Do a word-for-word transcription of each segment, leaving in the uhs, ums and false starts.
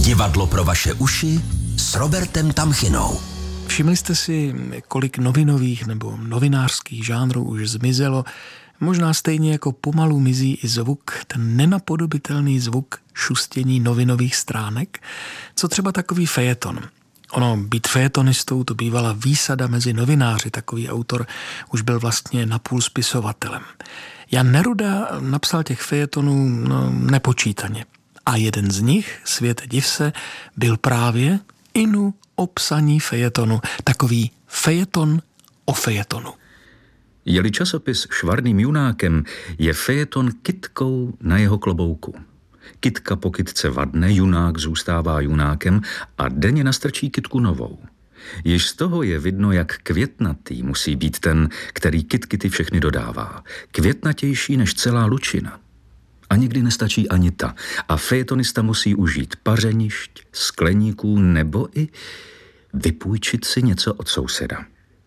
Divadlo pro vaše uši s Robertem Tamchinou. Všimli jste si, kolik novinových nebo novinářských žánrů už zmizelo? Možná stejně jako pomalu mizí i zvuk, ten nenapodobitelný zvuk šustění novinových stránek. Co třeba takový fejeton? Ono, být fejetonistou, to bývala výsada mezi novináři. Takový autor už byl vlastně napůl spisovatelem. Jan Neruda napsal těch fejetonů no, nepočítaně. A jeden z nich, Světe div se, byl právě inu o psaní fejetonu. Takový fejeton o fejetonu. Je-li časopis švarným junákem, je fejeton kytkou na jeho klobouku. Kytka po kytce vadne, junák zůstává junákem a denně nastrčí kytku novou. Již z toho je vidno, jak květnatý musí být ten, který kytky ty všechny dodává. Květnatější než celá lučina. A někdy nestačí ani ta. A fejetonista musí užít pařenišť, skleníků nebo i vypůjčit si něco od souseda.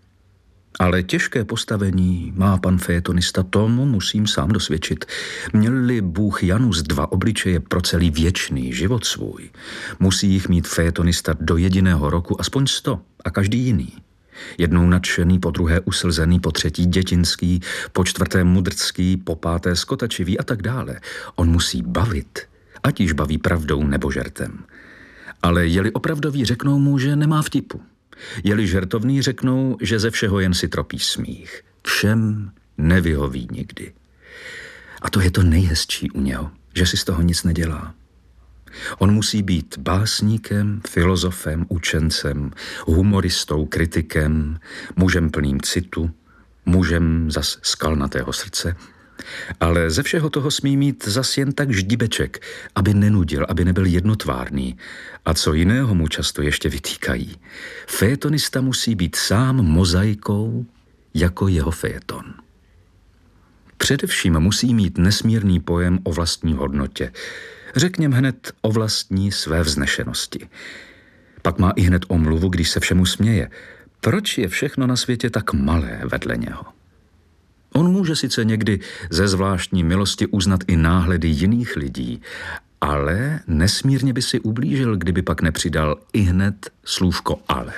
Ale těžké postavení má pan fejetonista, tomu musím sám dosvědčit. Měl-li Bůh Janus dva obličeje pro celý věčný život svůj, musí jich mít fejetonista do jediného roku aspoň sto a každý jiný. Jednou nadšený, po druhé uslzený, po třetí dětinský, po čtvrté mudrcký, po páté skotačivý a tak dále. On musí bavit, ať již baví pravdou nebo žertem. Ale je-li opravdový, řeknou mu, že nemá vtipu. Je-li žertovný, řeknou, že ze všeho jen si tropí smích. Všem nevyhoví nikdy. A to je to nejhezčí u něho, že si z toho nic nedělá. On musí být básníkem, filozofem, učencem, humoristou, kritikem, mužem plným citu, mužem zas skalnatého srdce. Ale ze všeho toho smí mít zas jen tak ždibeček, aby nenudil, aby nebyl jednotvárný. A co jiného mu často ještě vytýkají. Fejetonista musí být sám mozaikou jako jeho fejeton. Především musí mít nesmírný pojem o vlastní hodnotě. Řekněme hned o vlastní své vznešenosti. Pak má i hned omluvu, když se všemu směje. Proč je všechno na světě tak malé vedle něho? On může sice někdy ze zvláštní milosti uznat i náhledy jiných lidí, ale nesmírně by si ublížil, kdyby pak nepřidal i hned slůvko ale.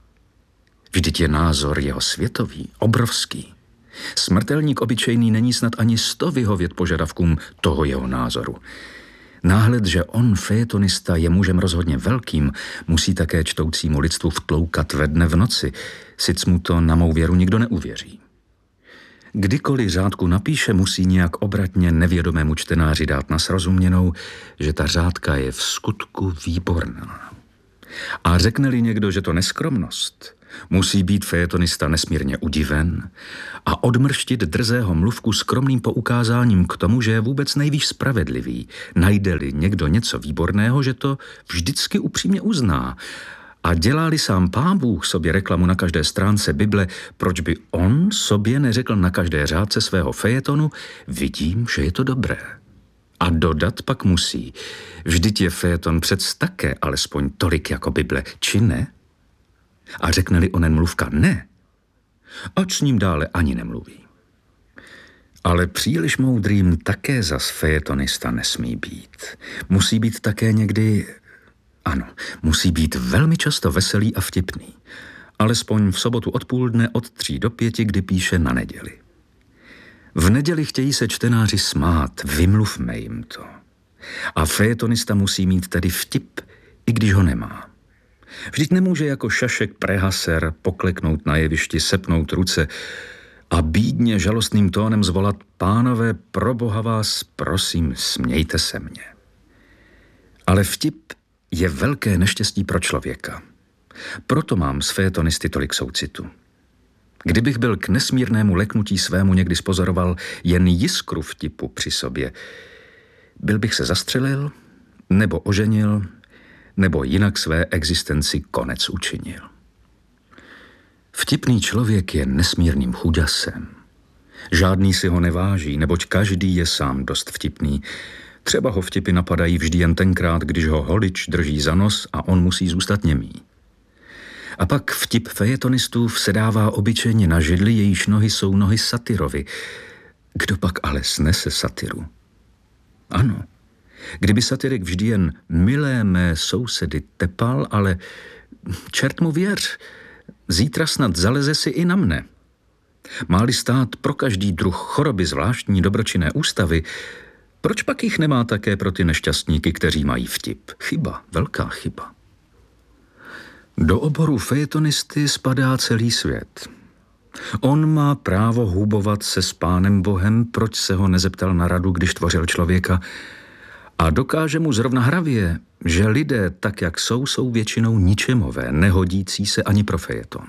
Vždyť je názor jeho světový, obrovský. Smrtelník obyčejný není snad ani sto vyhovět požadavkům toho jeho názoru. Náhled, že on, fejetonista, je mužem rozhodně velkým, musí také čtoucímu lidstvu vtloukat ve dne v noci, sic mu to na mou věru nikdo neuvěří. Kdykoliv řádku napíše, musí nějak obratně nevědomému čtenáři dát na srozuměnou, že ta řádka je v skutku výborná. A řekne-li někdo, že to neskromnost, musí být fejetonista nesmírně udiven a odmrštit drzého mluvku skromným poukázáním k tomu, že je vůbec nejvíc spravedlivý. Najde-li někdo něco výborného, že to vždycky upřímně uzná. A dělá-li sám Pán Bůh sobě reklamu na každé stránce Bible, proč by on sobě neřekl na každé řádce svého fejetonu, vidím, že je to dobré. A dodat pak musí, vždyť je fejeton přec také alespoň tolik jako Bible, či ne? A řekne-li onen mluvka ne, ať s ním dále ani nemluví. Ale příliš moudrým také zas fejetonista nesmí být. Musí být také někdy... Ano, musí být velmi často veselý a vtipný. Alespoň v sobotu odpoledne od tří do pěti, kdy píše na neděli. V neděli chtějí se čtenáři smát, vymluvme jim to. A fejetonista musí mít tedy vtip, i když ho nemá. Vždyť nemůže jako šašek prehaser pokleknout na jevišti, sepnout ruce a bídně žalostným tónem zvolat: pánové, pro boha vás, prosím, smějte se mně. Ale vtip je velké neštěstí pro člověka. Proto mám z fejetonisty tolik soucitu. Kdybych byl k nesmírnému leknutí svému někdy spozoroval jen jiskru vtipu při sobě, byl bych se zastřelil, nebo oženil, nebo jinak své existenci konec učinil. Vtipný člověk je nesmírným chuďasem. Žádný si ho neváží, neboť každý je sám dost vtipný. Třeba ho vtipy napadají vždy jen tenkrát, když ho holič drží za nos a on musí zůstat němý. A pak vtip fejetonistů vsedává obyčejně na židli, jejíž nohy jsou nohy satyrovi. Kdo pak ale snese satyru? Ano, Kdyby satirik vždy jen milé mé sousedy tepal, ale čert mu věř, zítra snad zaleze si i na mne. Má-li stát pro každý druh choroby zvláštní dobročinné ústavy, proč pak jich nemá také pro ty nešťastníky, kteří mají vtip? Chyba, velká chyba. Do oboru fejetonisty spadá celý svět. On má právo hubovat se s Pánem Bohem, proč se ho nezeptal na radu, když tvořil člověka, a dokáže mu zrovna hravě, že lidé, tak jak jsou, jsou většinou ničemové, nehodící se ani pro fejeton.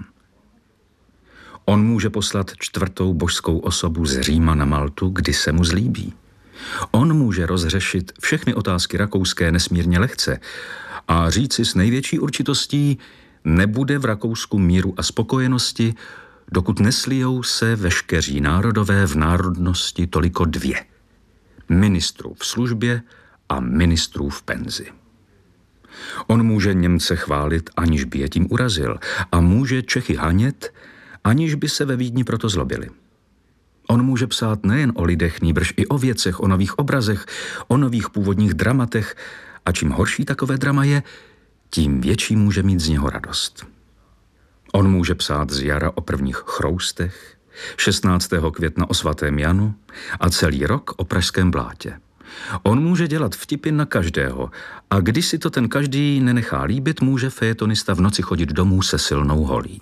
On může poslat čtvrtou božskou osobu z Říma na Maltu, kdy se mu zlíbí. On může rozřešit všechny otázky rakouské nesmírně lehce a říci s největší určitostí, nebude v Rakousku míru a spokojenosti, dokud neslijou se veškeří národové v národnosti toliko dvě. Ministrů v službě a ministrů v penzi. On může Němce chválit, aniž by je tím urazil, a může Čechy hanět, aniž by se ve Vídni proto zlobili. On může psát nejen o lidech, nýbrž i o věcech, o nových obrazech, o nových původních dramatech, a čím horší takové drama je, tím větší může mít z něho radost. On může psát z jara o prvních chroustech, šestnáctého května o svatém Janu a celý rok o pražském blátě. On může dělat vtipy na každého a když si to ten každý nenechá líbit, může fejetonista v noci chodit domů se silnou holí.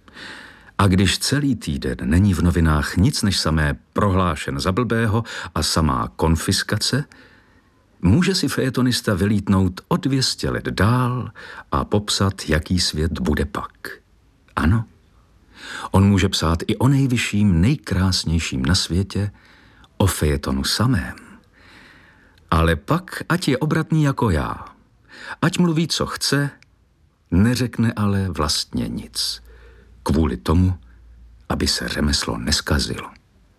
A když celý týden není v novinách nic než samé prohlášen za blbého a samá konfiskace, může si fejetonista vylítnout o dvě stě let dál a popsat, jaký svět bude pak. Ano, on může psát i o nejvyšším, nejkrásnějším na světě, o fejetonu samém. Ale pak, ať je obratný jako já, ať mluví, co chce, neřekne ale vlastně nic. Kvůli tomu, aby se řemeslo neskazilo.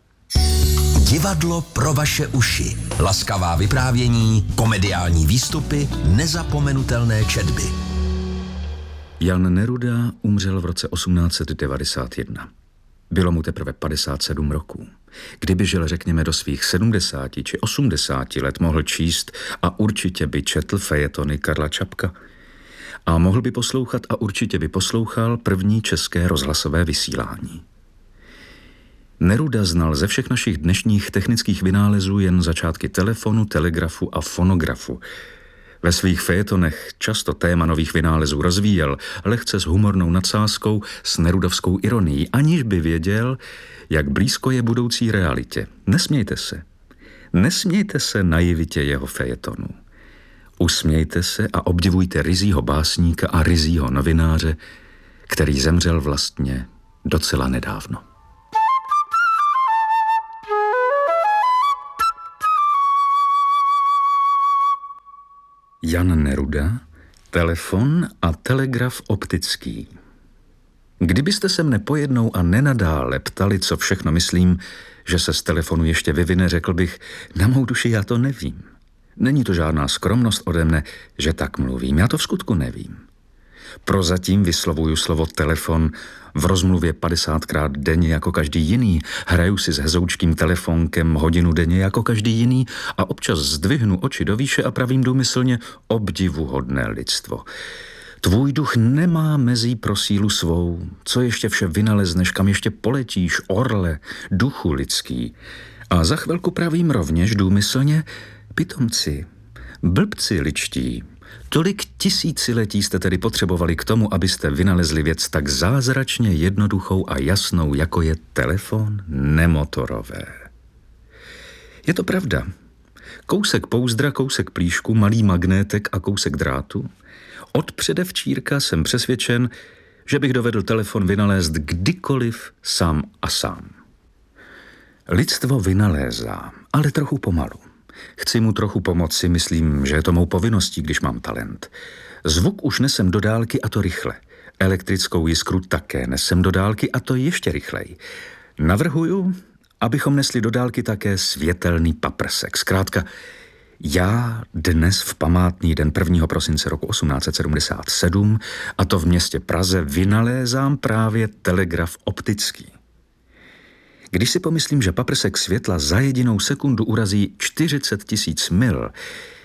Divadlo pro vaše uši. Laskavá vyprávění, komediální výstupy, nezapomenutelné četby. Jan Neruda umřel v roce osmnáct set devadesát jedna. Bylo mu teprve padesát sedm roků. Kdyby žil, řekněme, do svých sedmdesáti či osmdesáti let, mohl číst a určitě by četl fejetony Karla Čapka. A mohl by poslouchat a určitě by poslouchal první české rozhlasové vysílání. Neruda znal ze všech našich dnešních technických vynálezů jen začátky telefonu, telegrafu a fonografu. Ve svých fejetonech často téma nových vynálezů rozvíjel, lehce s humornou nadsázkou, s nerudovskou ironií, aniž by věděl, jak blízko je budoucí realitě. Nesmějte se. Nesmějte se naivitě jeho fejetonů. Usmějte se a obdivujte ryzího básníka a ryzího novináře, který zemřel vlastně docela nedávno. Jan Neruda, telefon a telegraf optický. Kdybyste se mne pojednou a nenadále ptali, co všechno myslím, že se z telefonu ještě vyvine, řekl bych, na mou duši já to nevím. Není to žádná skromnost ode mne, že tak mluvím, já to v skutku nevím. Prozatím vyslovuju slovo telefon v rozmluvě padesátkrát denně jako každý jiný, hraju si s hezoučkým telefonkem hodinu denně jako každý jiný a občas zdvihnu oči do výše a pravím důmyslně obdivuhodné lidstvo. Tvůj duch nemá mezí pro sílu svou, co ještě vše vynalezneš, kam ještě poletíš, orle, duchu lidský. A za chvilku pravím rovněž důmyslně, pitomci, blbci ličtí, tolik tisíciletí jste tedy potřebovali k tomu, abyste vynalezli věc tak zázračně jednoduchou a jasnou, jako je telefon nemotorové. Je to pravda. Kousek pouzdra, kousek plíšku, malý magnétek a kousek drátu. Od předevčírka jsem přesvědčen, že bych dovedl telefon vynalézt kdykoliv sám a sám. Lidstvo vynalézá, ale trochu pomalu. Chci mu trochu pomoci, myslím, že je to mou povinností, když mám talent. Zvuk už nesem do dálky a to rychle. Elektrickou jiskru také nesem do dálky a to ještě rychleji. Navrhuju, abychom nesli do dálky také světelný paprsek. Zkrátka, já dnes v památný den prvního prosince roku osmnáct set sedmdesát sedm, a to v městě Praze, vynalézám právě telegraf optický. Když si pomyslím, že paprsek světla za jedinou sekundu urazí čtyřicet tisíc mil,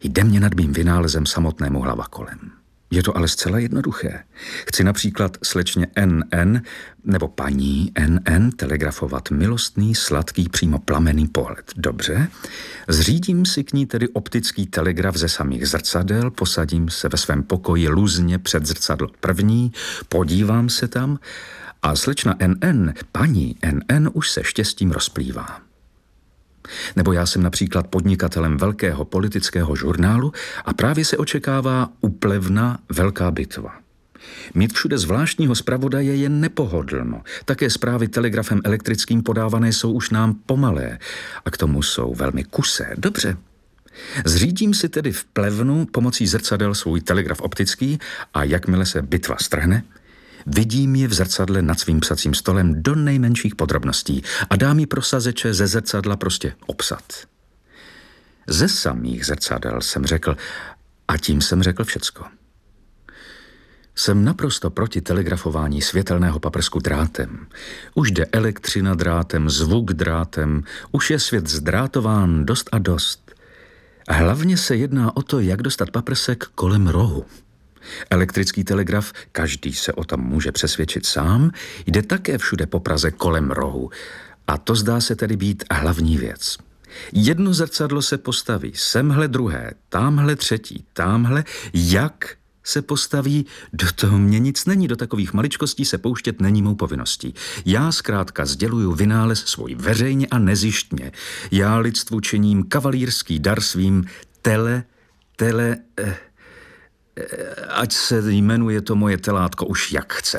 Jde mě nad mým vynálezem samotnému hlava kolem. Je to ale zcela jednoduché. Chci například slečně N N nebo paní N N telegrafovat milostný, sladký, přímo plamenný pohled. Dobře, zřídím si k ní tedy optický telegraf ze samých zrcadel, posadím se ve svém pokoji luzně před zrcadlo první, podívám se tam a slečna N N, paní N N už se štěstím rozplývá. Nebo já jsem například podnikatelem velkého politického žurnálu a právě se očekává u Plevna velká bitva. Mít všude zvláštního zpravodaje je nepohodlno. Také zprávy telegrafem elektrickým podávané jsou už nám pomalé a k tomu jsou velmi kusé. Dobře. Zřídím si tedy v Plevnu pomocí zrcadel svůj telegraf optický a jakmile se bitva strhne, vidím ji v zrcadle nad svým psacím stolem do nejmenších podrobností a dám ji pro sazeče ze zrcadla prostě obsat. Ze samých zrcadel jsem řekl, a tím jsem řekl všecko. Jsem naprosto proti telegrafování světelného paprsku drátem. Už jde elektřina drátem, zvuk drátem, už je svět zdrátován dost a dost. A hlavně se jedná o to, jak dostat paprsek kolem rohu. Elektrický telegraf, každý se o tom může přesvědčit sám, jde také všude po Praze kolem rohu. A to zdá se tedy být hlavní věc. Jedno zrcadlo se postaví, semhle druhé, támhle třetí, támhle, jak se postaví, do toho mě nic není, do takových maličkostí se pouštět není mou povinností. Já zkrátka sděluju vynález svůj veřejně a nezištně. Já lidstvu činím kavalírský dar svým tele, tele... Eh, ať se jmenuje to moje telátko už jak chce.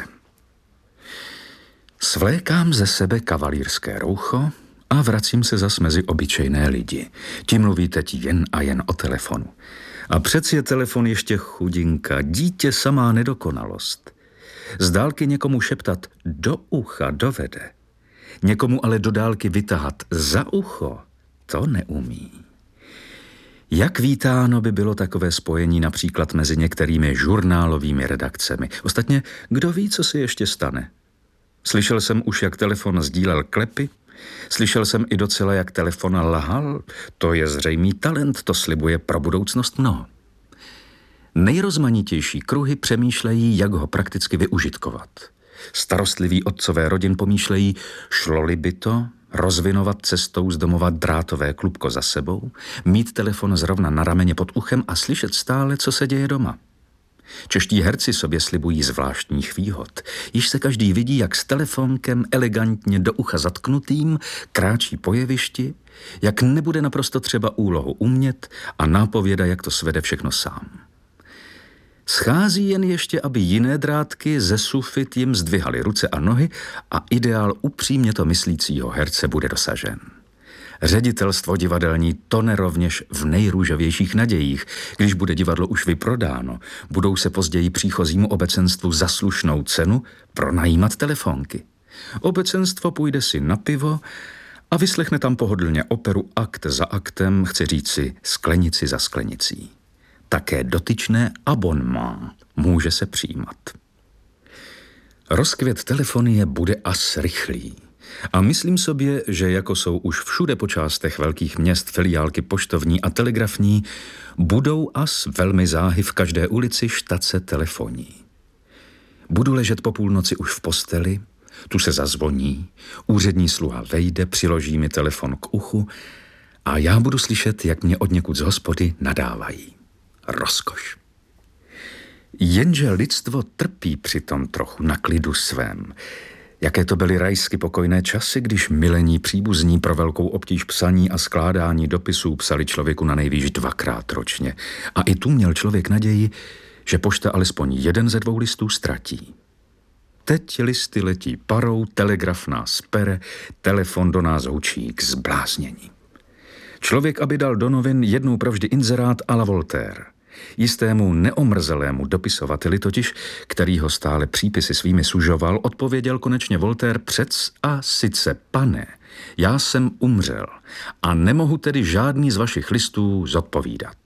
Svlékám ze sebe kavalírské roucho a vracím se zas mezi obyčejné lidi. Ti mluví teď jen a jen o telefonu. A přeci je telefon ještě chudinka, dítě samá nedokonalost. Z dálky někomu šeptat do ucha dovede. Někomu ale do dálky vytahat za ucho, to neumí. Jak vítáno by bylo takové spojení například mezi některými žurnálovými redakcemi. Ostatně, kdo ví, co se ještě stane? Slyšel jsem už, jak telefon sdílel klepy, slyšel jsem i docela, jak telefon lhal. To je zřejmý talent, to slibuje pro budoucnost mnoho. Nejrozmanitější kruhy přemýšlejí, jak ho prakticky využitkovat. Starostliví otcové rodin pomýšlejí, šlo-li by to rozvinovat cestou z domova drátové klubko za sebou, mít telefon zrovna na rameně pod uchem a slyšet stále, co se děje doma. Čeští herci sobě slibují zvláštních výhod. Již se každý vidí, jak s telefonkem elegantně do ucha zatknutým kráčí po jevišti, jak nebude naprosto třeba úlohu umět a nápověda, jak to svede všechno sám. Schází jen ještě, aby jiné drátky ze sufit jim zdvihaly ruce a nohy a ideál upřímně to myslícího herce bude dosažen. Ředitelstvo divadelní tone rovněž v nejrůžovějších nadějích. Když bude divadlo už vyprodáno, budou se později příchozímu obecenstvu za slušnou cenu pronajímat telefonky. Obecenstvo půjde si na pivo a vyslechne tam pohodlně operu akt za aktem, chci říci sklenici za sklenicí. Také dotyčné abonnement může se přijímat. Rozkvět telefonie bude as rychlý. A myslím sobě, že jako jsou už všude po částech velkých měst filiálky poštovní a telegrafní, budou as velmi záhy v každé ulici štace telefonní. Budu ležet po půlnoci už v posteli, tu se zazvoní, úřední sluha vejde, přiloží mi telefon k uchu a já budu slyšet, jak mě odněkud z hospody nadávají. Rozkoš. Jenže lidstvo trpí přitom trochu na klidu svém. Jaké to byly rajsky pokojné časy, když milení příbuzní pro velkou obtíž psaní a skládání dopisů psali člověku na nejvýš dvakrát ročně. A i tu měl člověk naději, že pošta alespoň jeden ze dvou listů ztratí. Teď listy letí parou, telegraf nás pere, telefon do nás hučí k zbláznění. Člověk, aby dal do novin jednou provždy inzerát à la Voltaire. Jistému neomrzelému dopisovateli totiž, který ho stále přípisy svými sužoval, odpověděl konečně Voltaire přec a sice, pane, já jsem umřel a nemohu tedy žádný z vašich listů zodpovídat.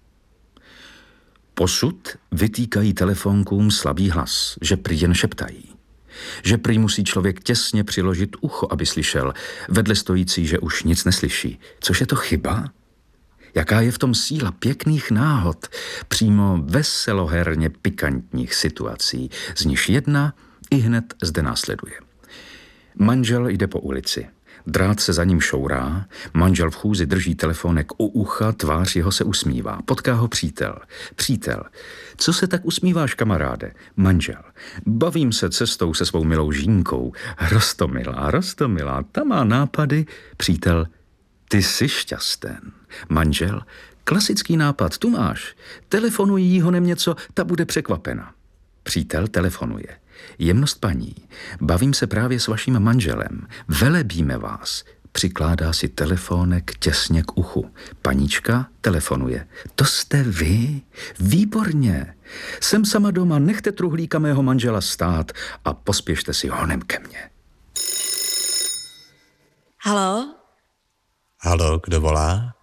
Posud vytýkají telefonkům slabý hlas, že prý jen šeptají. Že prý musí člověk těsně přiložit ucho, aby slyšel, vedle stojící, že už nic neslyší. Což je to chyba? Jaká je v tom síla pěkných náhod, přímo veseloherně pikantních situací, z níž jedna i hned zde následuje. Manžel jde po ulici. Drát se za ním šourá, manžel v chůzi drží telefonek u ucha, tvář jeho se usmívá. Potká ho přítel. Přítel. Co se tak usmíváš, kamaráde? Manžel. Bavím se cestou se svou milou Žínkou. Rostomilá, Rostomilá, ta má nápady. Přítel. Ty jsi šťasten. Manžel. Klasický nápad, tu máš. Telefonuj jí honem něco, ta bude překvapena. Přítel telefonuje. Jemnost paní, bavím se právě s vaším manželem, velebíme vás. Přikládá si telefonek těsně k uchu. Paníčka telefonuje. To jste vy? Výborně. Jsem sama doma, nechte truhlíka mého manžela stát a pospěšte si honem ke mně. Haló? Haló, kdo volá?